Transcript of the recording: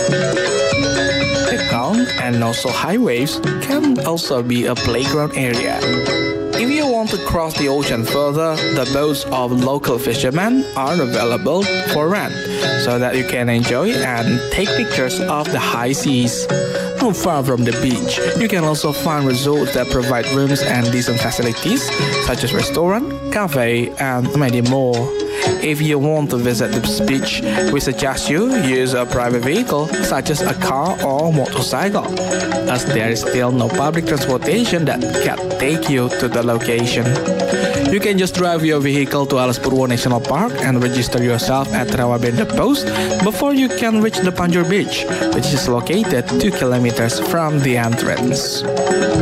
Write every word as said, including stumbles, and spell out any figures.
The calm and also high waves can also be a playground area. If you want to cross the ocean further, the boats of local fishermen are available for rent, so that you can enjoy and take pictures of the high seas. Not far from the beach, you can also find resorts that provide rooms and decent facilities, such as restaurant, cafe, and many more. If you want to visit the beach, we suggest you use a private vehicle such as a car or motorcycle, as there is still no public transportation that can take you to the location. You can just drive your vehicle to Alas Purwo National Park and register yourself at Rawabenda Post before you can reach the Panjur Beach, which is located two kilometers from the entrance.